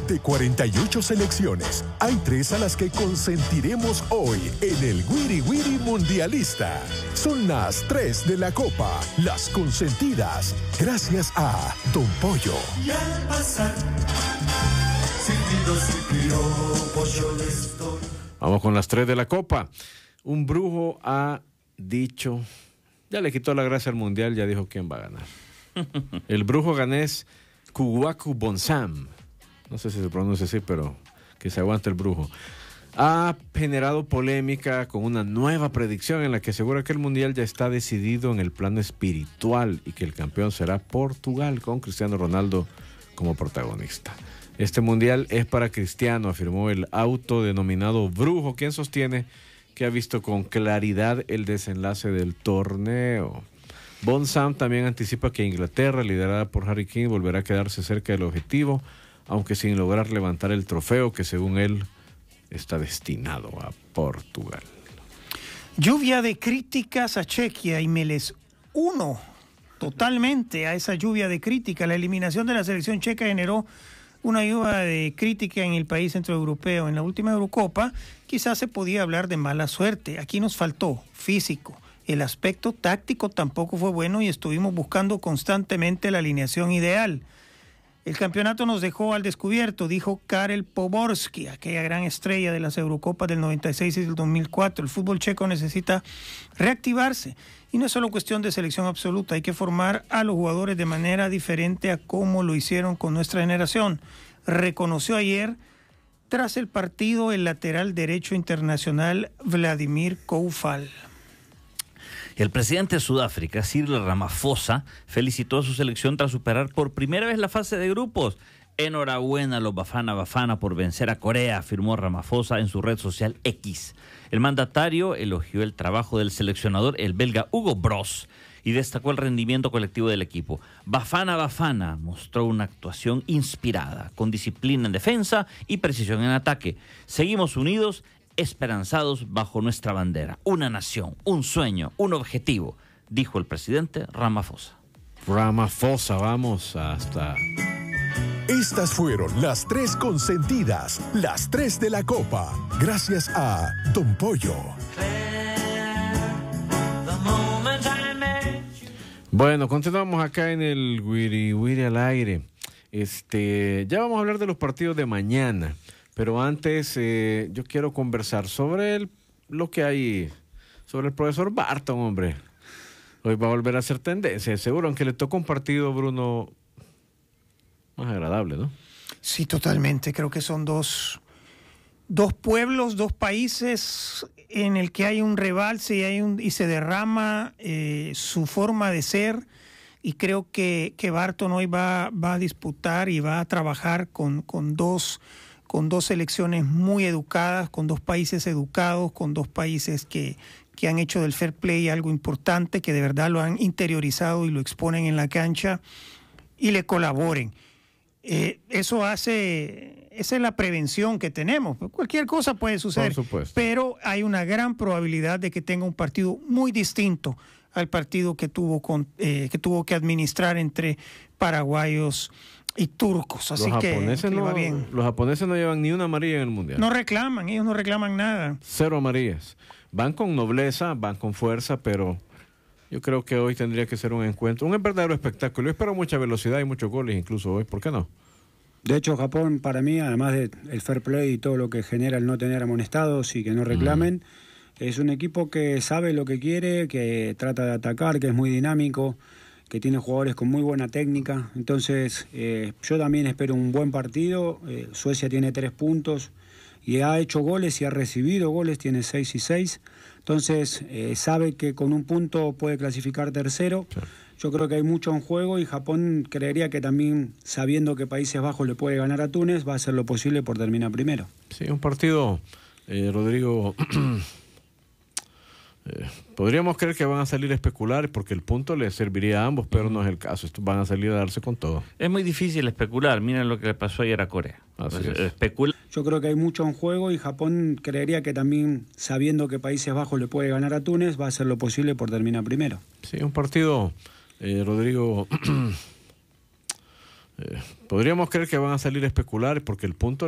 De 48 selecciones, hay 3 a las que consentiremos hoy en el Wiri Wiri Mundialista. Son las 3 de la Copa, las consentidas, gracias a Don Pollo. Y al pasar, silbidos y piropos yo les doy. Vamos con las 3 de la Copa. Un brujo ha dicho, ya le quitó la gracia al Mundial, ya dijo quién va a ganar. El brujo ganés Kuwaku Bonsam, no sé si se pronuncia así, pero que se aguante el brujo, ha generado polémica con una nueva predicción en la que asegura que el Mundial ya está decidido en el plano espiritual y que el campeón será Portugal, con Cristiano Ronaldo como protagonista. Este Mundial es para Cristiano, afirmó el autodenominado brujo, quien sostiene que ha visto con claridad el desenlace del torneo. Bonsam también anticipa que Inglaterra, liderada por Harry Kane, volverá a quedarse cerca del objetivo, aunque sin lograr levantar el trofeo que según él está destinado a Portugal. Lluvia de críticas a Chequia y me les uno totalmente a esa lluvia de críticas. La eliminación de la selección checa generó una lluvia de crítica en el país centroeuropeo. En la última Eurocopa quizás se podía hablar de mala suerte. Aquí nos faltó físico. El aspecto táctico tampoco fue bueno y estuvimos buscando constantemente la alineación ideal. El campeonato nos dejó al descubierto, dijo Karel Poborský, aquella gran estrella de las Eurocopas del 96 y del 2004. El fútbol checo necesita reactivarse y no es solo cuestión de selección absoluta, hay que formar a los jugadores de manera diferente a como lo hicieron con nuestra generación. Reconoció ayer, tras el partido, el lateral derecho internacional Vladimir Koufal. El presidente de Sudáfrica, Cyril Ramaphosa, felicitó a su selección tras superar por primera vez la fase de grupos. Enhorabuena a los Bafana Bafana por vencer a Corea, afirmó Ramaphosa en su red social X. El mandatario elogió el trabajo del seleccionador, el belga Hugo Broos, y destacó el rendimiento colectivo del equipo. Bafana Bafana mostró una actuación inspirada, con disciplina en defensa y precisión en ataque. Seguimos unidos, esperanzados bajo nuestra bandera. Una nación, un sueño, un objetivo, dijo el presidente Ramaphosa. Ramaphosa, vamos hasta... Estas fueron las 3 consentidas, las 3 de la Copa, gracias a Don Pollo. Bueno, continuamos acá en el Wiri Wiri al aire. Ya vamos a hablar de los partidos de mañana. Pero antes yo quiero conversar sobre lo que hay, sobre el profesor Barton, hombre. Hoy va a volver a hacer tendencia, seguro, aunque le toca un partido, Bruno, más agradable, ¿no? Sí, totalmente. Creo que son dos pueblos, 2 países en el que hay un rebalse y se derrama su forma de ser. Y creo que Barton hoy va a disputar y va a trabajar con dos selecciones muy educadas, con 2 países educados, con 2 países que han hecho del fair play algo importante, que de verdad lo han interiorizado y lo exponen en la cancha y le colaboren. Esa es la prevención que tenemos. Cualquier cosa puede suceder, por supuesto, pero hay una gran probabilidad de que tenga un partido muy distinto al partido que tuvo que administrar entre paraguayos y turcos, así que le va bien. Los japoneses no llevan ni una amarilla en el Mundial. Ellos no reclaman nada. 0 amarillas. Van con nobleza, van con fuerza, pero yo creo que hoy tendría que ser un encuentro, un verdadero espectáculo. Yo espero mucha velocidad y muchos goles incluso hoy, ¿por qué no? De hecho, Japón, para mí, además del fair play y todo lo que genera el no tener amonestados y que no reclamen, es un equipo que sabe lo que quiere, que trata de atacar, que es muy dinámico, que tiene jugadores con muy buena técnica. Entonces, yo también espero un buen partido. Suecia tiene 3 puntos y ha hecho goles y ha recibido goles, tiene 6 y 6. Entonces, sabe que con un punto puede clasificar tercero. Sí. Yo creo que hay mucho en juego y Japón creería que también, sabiendo que Países Bajos le puede ganar a Túnez, va a hacer lo posible por terminar primero. Sí, un partido, Rodrigo... podríamos creer que van a salir a especular porque el punto les serviría a ambos, pero no es el caso. Van a salir a darse con todo. Es muy difícil especular. Miren lo que le pasó ayer a Corea. Yo creo que hay mucho en juego y Japón creería que también, sabiendo que Países Bajos le puede ganar a Túnez, va a hacer lo posible por terminar primero. Sí, un partido, Rodrigo... Podríamos creer que van a salir a especular porque el punto